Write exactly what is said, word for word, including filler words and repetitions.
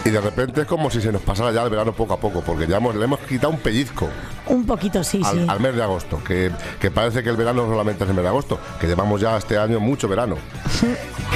Y de repente es como si se nos pasara ya el verano poco a poco, porque ya hemos, le hemos quitado un pellizco Un poquito, sí, al, sí. al mes de agosto, que, que parece que el verano solamente es el mes de agosto, que llevamos ya este año mucho verano.